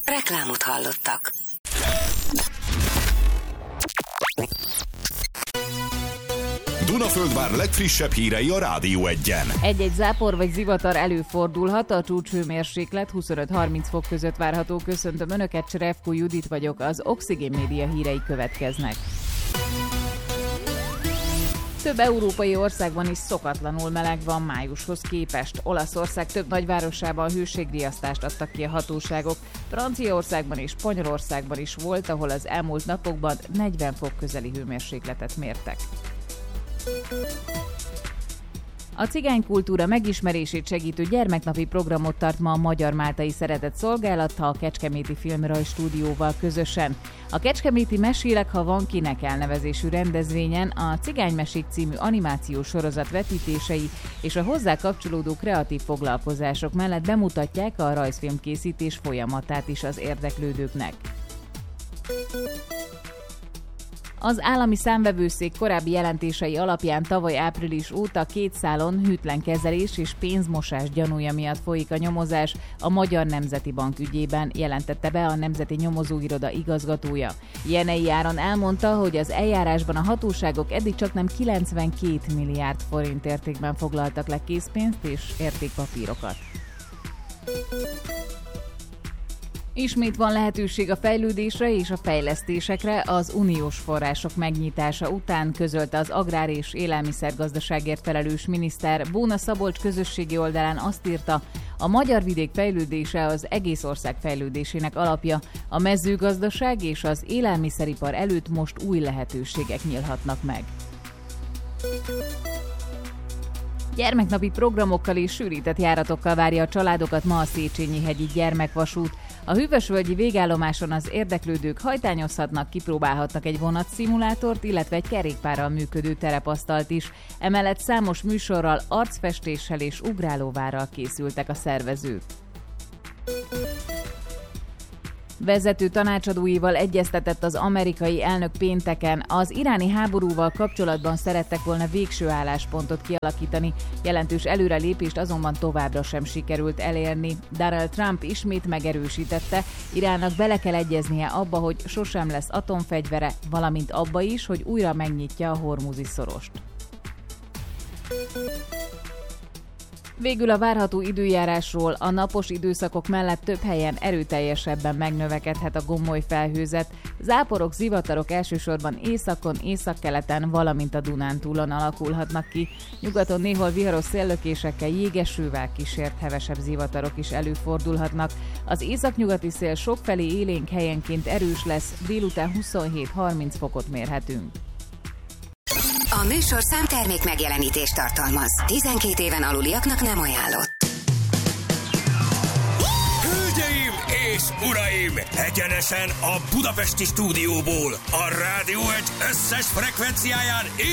Reklámot hallottak. Dunaföldvár legfrissebb hírei a Rádió Egyen. Egy-egy zápor vagy zivatar előfordulhat, a csúcshőmérséklet 25-30 fok között várható. Köszöntöm Önöket, Cserevko Judit vagyok, az Oxigén Média hírei következnek. Több európai országban is szokatlanul meleg van májushoz képest. Olaszország több nagyvárosában hőségriasztást adtak ki a hatóságok. Franciaországban és Spanyolországban is volt, ahol az elmúlt napokban 40 fok közeli hőmérsékletet mértek. A cigánykultúra megismerését segítő gyermeknapi programot tart ma a Magyar Máltai Szeretett Szolgálata a Kecskeméti Filmrajzstúdióval közösen. A Kecskeméti Mesélek, ha van kinek elnevezésű rendezvényen a Cigánymesék című animációs sorozat vetítései és a hozzá kapcsolódó kreatív foglalkozások mellett bemutatják a rajzfilmkészítés folyamatát is az érdeklődőknek. Az állami számvevőszék korábbi jelentései alapján tavaly április óta 2 szálon hűtlen kezelés és pénzmosás gyanúja miatt folyik a nyomozás a Magyar Nemzeti Bank ügyében, jelentette be a Nemzeti Nyomozóiroda igazgatója. Jenei Áron elmondta, hogy az eljárásban a hatóságok eddig csaknem 92 milliárd forint értékben foglaltak le készpénzt és értékpapírokat. Ismét van lehetőség a fejlődésre és a fejlesztésekre az uniós források megnyitása után, közölte az agrár- és élelmiszergazdaságért felelős miniszter. Bóna Szabolcs közösségi oldalán azt írta, a magyar vidék fejlődése az egész ország fejlődésének alapja. A mezőgazdaság és az élelmiszeripar előtt most új lehetőségek nyílhatnak meg. Gyermeknapi programokkal és sűrített járatokkal várja a családokat ma a Széchenyi-hegyi gyermekvasút. A hűvösvölgyi végállomáson az érdeklődők hajtányozhatnak, kipróbálhatnak egy vonatszimulátort, illetve egy kerékpárral működő terepasztalt is. Emellett számos műsorral, arcfestéssel és ugrálóvárral készültek a szervezők. Vezető tanácsadóival egyeztetett az amerikai elnök pénteken. Az iráni háborúval kapcsolatban szerettek volna végső álláspontot kialakítani, jelentős előrelépést azonban továbbra sem sikerült elérni. Donald Trump ismét megerősítette, Iránnak bele kell egyeznie abba, hogy sosem lesz atomfegyvere, valamint abba is, hogy újra megnyitja a Hormuzi szorost. Végül a várható időjárásról: a napos időszakok mellett több helyen erőteljesebben megnövekedhet a gomoly felhőzet. Záporok, zivatarok elsősorban északon, északkeleten, valamint a Dunántúlon alakulhatnak ki. Nyugaton néhol viharos széllökésekkel, jégesővel kísért hevesebb zivatarok is előfordulhatnak. Az északnyugati szél sokfelé élénk, helyenként erős lesz, délután 27-30 fokot mérhetünk. A műsorszám termék megjelenítést tartalmaz. 12 éven aluliaknak nem ajánlott. Hölgyeim és uraim! Egyenesen a budapesti stúdióból, a Rádió Egy összes frekvenciáján